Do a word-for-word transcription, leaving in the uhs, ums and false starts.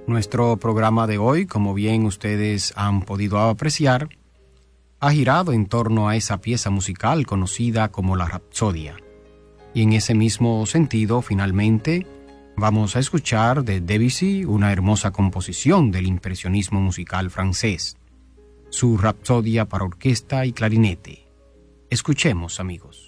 Nuestro programa de hoy, como bien ustedes han podido apreciar, ha girado en torno a esa pieza musical conocida como la Rapsodia. Y en ese mismo sentido, finalmente, vamos a escuchar de Debussy una hermosa composición del impresionismo musical francés, su Rapsodia para orquesta y clarinete. Escuchemos, amigos.